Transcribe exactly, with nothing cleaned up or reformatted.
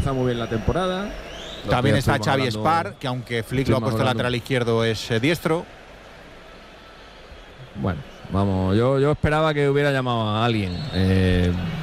empezado muy bien la temporada. También está Xavi Spar, que aunque Flick lo ha puesto hablando. Lateral izquierdo, es eh, diestro. Bueno, vamos, yo, yo esperaba que hubiera llamado a alguien. Eh,